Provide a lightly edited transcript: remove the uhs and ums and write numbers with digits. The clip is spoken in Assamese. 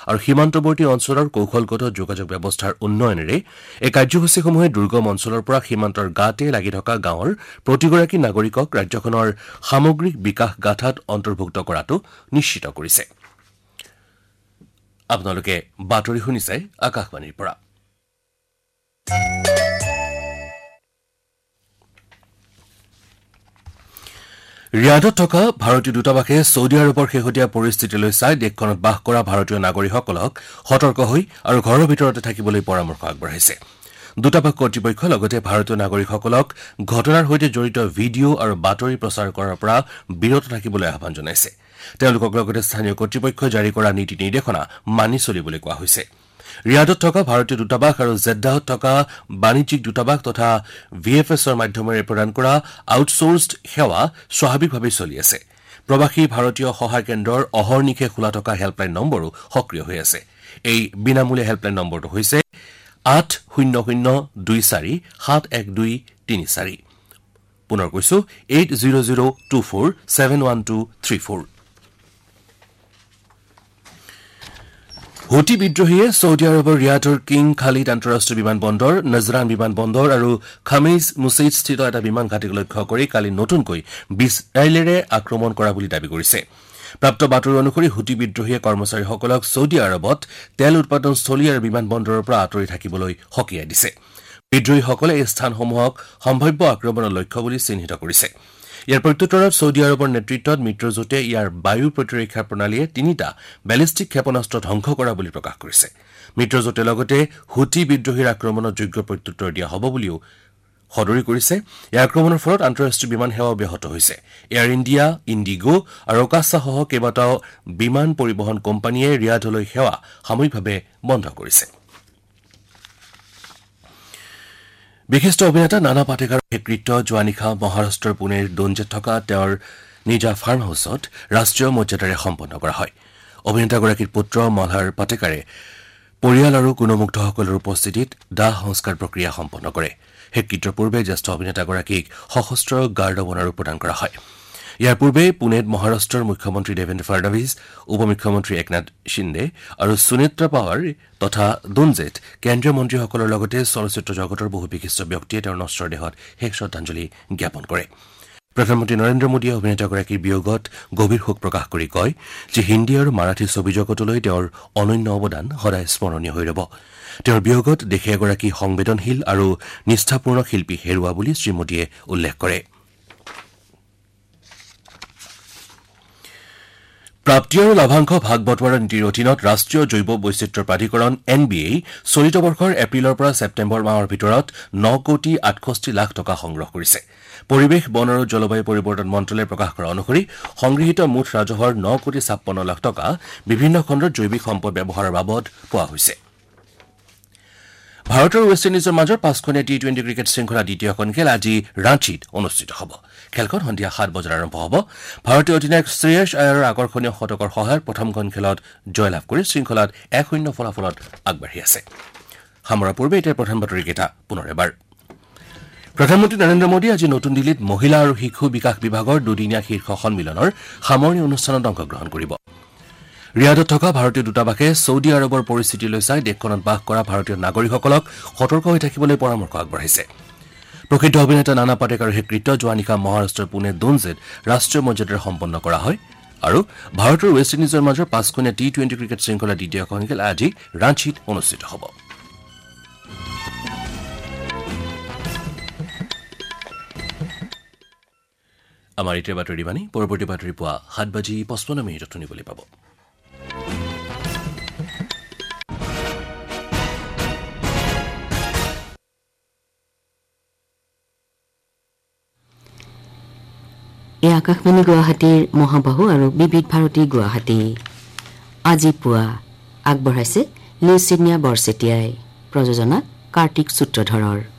আৰু সীমান্তৱৰ্তী অঞ্চলৰ কৌশলগত যোগাযোগ ব্যৱস্থাৰ উন্নয়নেৰে এই কাৰ্যসূচীসমূহে দুৰ্গম অঞ্চলৰ পৰা সীমান্তৰ গাতে লাগি থকা গাঁৱৰ প্ৰতিগৰাকী নাগৰিকক ৰাজ্যখনৰ সামগ্ৰিক বিকাশ গাঁথাত অন্তৰ্ভুক্ত কৰাটো নিশ্চিত কৰিছে। আপোনালোকে বাতৰি শুনিছে আকাশবাণীৰ পৰা। ৰিয়াদত থকা ভাৰতীয় দূতাবাসে ছৌদি আৰবৰ শেহতীয়া পৰিস্থিতিলৈ চাই দেশখনত বাস কৰা ভাৰতীয় নাগৰিকসকলক সতৰ্ক হৈ আৰু ঘৰৰ ভিতৰতে থাকিবলৈ পৰামৰ্শ আগবঢ়াইছে। দূতাবাস কৰ্তৃপক্ষই লগতে ভাৰতীয় নাগৰিকসকলক ঘটনাৰ সৈতে জড়িত ভিডিঅ' আৰু বাতৰি প্ৰচাৰ কৰাৰ পৰা বিৰত থাকিবলৈ আহ্বান জনাইছে। তেওঁলোকক লগতে স্থানীয় কৰ্তৃপক্ষই জাৰি কৰা নীতি নিৰ্দেশনা মানি চলিবলৈ কোৱা হৈছে। ৰিয়াদত থকা ভাৰতীয় দূতাবাস আৰু জেড্ডাহত থকা বাণিজ্যিক দূতাবাস তথা VFSৰ মাধ্যমেৰে প্ৰদান কৰা আউটচোৰ্চড সেৱা স্বাভাৱিকভাৱে চলি আছে। প্ৰৱাসী ভাৰতীয় সহায় কেন্দ্ৰৰ অহৰ্নিশে খোলা থকা হেল্পলাইন নম্বৰো সক্ৰিয় হৈ আছে। এই বিনামূলীয়া হেল্পলাইন নম্বৰটো হৈছে 80024711234। পুনৰ কৈছো 8002471234। হুটি বিদ্ৰোহীয়ে ছৌদি আৰবৰ ৰিয়াদৰ কিং খালিদ আন্তঃৰাষ্ট্ৰীয় বিমান বন্দৰ, নজৰান বিমান বন্দৰ আৰু খামেইজ মুছেইদস্থিত এটা বিমান ঘাটিক লক্ষ্য কৰি কালি নতুনকৈ মিছাইলেৰে আক্ৰমণ কৰা বুলি দাবী কৰিছে। প্ৰাপ্ত বাতৰি অনুসৰি হুটি বিদ্ৰোহীয়ে কৰ্মচাৰীসকলক ছৌদি আৰবত তেল উৎপাদনস্থলী আৰু বিমান বন্দৰৰ পৰা আঁতৰি থাকিবলৈ সকীয়াই দিছে। বিদ্ৰোহীসকলে এই স্থানসমূহক সম্ভাৱ্য আক্ৰমণৰ লক্ষ্য বুলি চিহ্নিত কৰিছে। ইয়াৰ প্ৰত্যুত্তৰত ছৌদি আৰবৰ নেতৃত্বত মিত্ৰজোঁটে ইয়াৰ বায়ু প্ৰতিৰক্ষা প্ৰণালীয়ে 3টা বেলিষ্টিক ক্ষেপণাস্ত্ৰ ধ্বংস কৰা বুলি প্ৰকাশ কৰিছে। মিত্ৰজোঁটে লগতে হুটি বিদ্ৰোহীৰ আক্ৰমণত যোগ্য প্ৰত্যুত্তৰ দিয়া হ'ব বুলিও সদৰি কৰিছে। এই আক্ৰমণৰ ফলত আন্তঃৰাষ্ট্ৰীয় বিমান সেৱা ব্যাহত হৈছে। এয়াৰ ইণ্ডিয়া, ইণ্ডিগো আৰু অকাছাসহ কেইবাটাও বিমান পৰিবহণ কোম্পানীয়ে ৰিয়াদলৈ সেৱা সাময়িকভাৱে বন্ধ কৰিছে। বিশিষ্ট অভিনেতা নানা পাটেকাৰৰ শেষকৃত্য যোৱা নিশা মহাৰাষ্ট্ৰৰ পুনেৰ দোনজেত থকা তেওঁৰ নিজা ফাৰ্ম হাউচত ৰাষ্ট্ৰীয় মৰ্যাদাৰে সম্পন্ন কৰা হয়। অভিনেতাগৰাকীৰ পুত্ৰ মলহাৰ পাটেকাৰে পৰিয়াল আৰু গুণমুগ্ধসকলৰ উপস্থিতিত দাহ সংস্কাৰ প্ৰক্ৰিয়া সম্পন্ন কৰে। শেষকৃত্যৰ পূৰ্বে জ্যেষ্ঠ অভিনেতাগৰাকীক সশস্ত্ৰ গাৰ্ড অৱ অনাৰো প্ৰদান কৰা হয়। ইয়াৰ পূৰ্বে পুনেত মহাৰাষ্ট্ৰৰ মুখ্যমন্ত্ৰী দেৱেন্দ্ৰ ফাডনৱিছ, উপ মুখ্যমন্ত্ৰী একনাথ সিন্দে আৰু সুনেত্ৰা পাৱাৰ তথা দোনজেত কেন্দ্ৰীয় মন্ত্ৰীসকলৰ লগতে চলচ্চিত্ৰ জগতৰ বহু বিশিষ্ট ব্যক্তিয়ে তেওঁৰ নশ্বৰ দেহত শেষ শ্ৰদ্ধাঞ্জলি জ্ঞাপন কৰে। প্ৰধানমন্ত্ৰী নৰেন্দ্ৰ মোদীয়ে অভিনেতাগৰাকীৰ বিয়োগত গভীৰ শোক প্ৰকাশ কৰি কয় যে হিন্দী আৰু মাৰাঠী ছবি জগতলৈ তেওঁৰ অনন্য অৱদান সদায় স্মৰণীয় হৈ ৰব। তেওঁৰ বিয়োগত দেশে এগৰাকী সংবেদনশীল আৰু নিষ্ঠাপূৰ্ণ শিল্পী হেৰুওৱা বুলি শ্ৰীমোদীয়ে উল্লেখ কৰে। প্ৰাপ্তি আৰু লাভাংশ ভাগ বটোৱাৰা নীতিৰ অধীনত ৰাষ্ট্ৰীয় জৈৱ বৈচিত্ৰ্য প্ৰাধিকৰণ NBA চলিত বৰ্ষৰ এপ্ৰিলৰ পৰা ছেপ্টেম্বৰ মাহৰ ভিতৰত 9,68 লাখ টকা সংগ্ৰহ কৰিছে। পৰিৱেশ, বন আৰু জলবায়ু পৰিৱৰ্তন মন্ত্ৰালয়ে প্ৰকাশ কৰা অনুসৰি সংগৃহীত মুঠ ৰাজহৰ 9,56 লাখ টকা বিভিন্ন খণ্ডৰ জৈৱিক সম্পদ ব্যৱহাৰৰ বাবদ পোৱা হৈছে। ভাৰত আৰু ৱেষ্ট ইণ্ডিজৰ মাজৰ 5খনীয়া T20 ক্ৰিকেট শৃংখলা দ্বিতীয়খন খেল আজি ৰাঁচীত অনুষ্ঠিত হ'ব। খেলখন সন্ধিয়া 7 বজাত আৰম্ভ হ'ব। ভাৰতীয় অধিনায়ক শ্ৰেয়স আয়াৰৰ আকৰ্ষণীয় শতকৰ সহায়ত প্ৰথমখন খেলত জয়লাভ কৰি শৃংখলাত 1-0 ফলাফলত আগবাঢ়ি আছে। সামৰাৰ পূৰ্বে এতিয়া প্ৰধান বাতৰিকেইটা পুনৰ এবাৰ। প্ৰধানমন্ত্ৰী নৰেন্দ্ৰ মোদী আজি নতুন দিল্লীত মহিলা আৰু শিশু বিকাশ বিভাগৰ দুদিনীয়া শীৰ্ষ সন্মিলনৰ সামৰণি অনুষ্ঠানত অংশগ্ৰহণ কৰিব। ৰিয়াদত থকা ভাৰতীয় দূতাবাসে ছৌদি আৰবৰ পৰিস্থিতিলৈ চাই দেশখনত বাস কৰা ভাৰতীয় নাগৰিকসকলক সতৰ্ক হৈ থাকিবলৈ পৰামৰ্শ আগবঢ়াইছে। প্ৰসিদ্ধ অভিনেতা নানা পাটেকাৰৰ শেষকৃত্য যোৱা নিশা মহাৰাষ্ট্ৰৰ পুনে দোনজেত ৰাষ্ট্ৰীয় মৰ্যাদাৰে সম্পন্ন কৰা হয়। আৰু ভাৰত আৰু ৱেষ্ট ইণ্ডিজৰ মাজৰ 5খনীয়া T20 ক্ৰিকেট শৃংখলা দ্বিতীয়খন খেল আজি ৰাঁচীত অনুষ্ঠিত হ'ব। আমাৰ এতিয়া বাতৰি বাণী পৰৱৰ্তী বাতৰি পুৱা 7:55 শুনিবলৈ পাব। এই আকাশবাণী গুৱাহাটীৰ মহাবাহু আৰু বিবিধ ভাৰতী গুৱাহাটী আজি পুৱা আগবঢ়াইছে লিউচিনিয়া বৰচেতিয়াই, প্ৰযোজনা কাৰ্তিক সূত্ৰধৰৰ।